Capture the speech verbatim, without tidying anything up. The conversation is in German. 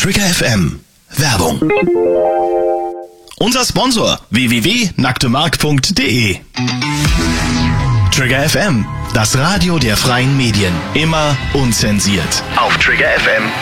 Trigger F M. Werbung. Unser Sponsor w w w punkt nacktemark punkt de. Trigger F M, das Radio der freien Medien. Immer unzensiert. Auf Trigger F M.